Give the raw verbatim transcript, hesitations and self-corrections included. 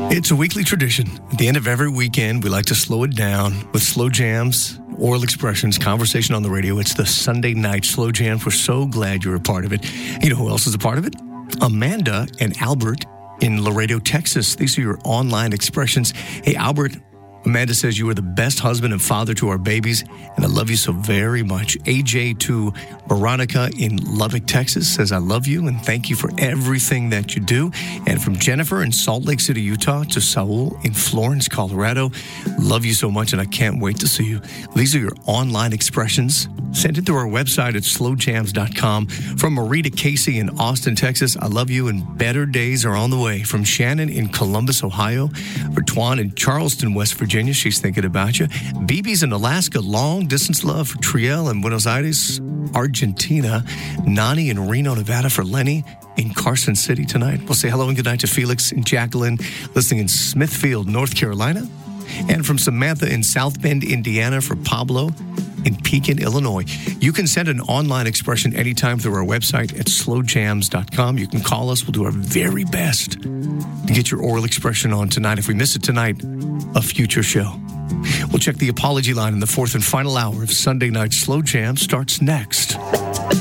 It's a weekly tradition. At the end of every weekend, we like to slow it down with slow jams, oral expressions, conversation on the radio. It's the Sunday night slow jams. We're so glad you're a part of it. You know who else is a part of it? Amanda and Albert in Laredo, Texas. These are your online expressions. Hey, Albert, Amanda says you are the best husband and father to our babies, and I love you so very much. A J to Veronica in Lubbock, Texas says, I love you and thank you for everything that you do. And from Jennifer in Salt Lake City, Utah to Saul in Florence, Colorado, love you so much and I can't wait to see you. These are your online expressions. Send it to our website at slow jams dot com. From Marita Casey in Austin, Texas, I love you and better days are on the way. From Shannon in Columbus, Ohio. For Twan in Charleston, West Virginia, she's thinking about you. B B's in Alaska, long distance love for Triel in Buenos Aires, Argentina. Nani in Reno, Nevada for Lenny in Carson City tonight. We'll say hello and good night to Felix and Jacqueline listening in Smithfield, North Carolina. And from Samantha in South Bend, Indiana for Pablo in Pekin, Illinois. You can send an online expression anytime through our website at slow jams dot com. You can call us. We'll do our very best to get your oral expression on tonight. If we miss it tonight, a future show. We'll check the apology line in the fourth and final hour of Sunday Night Slow Jam starts next.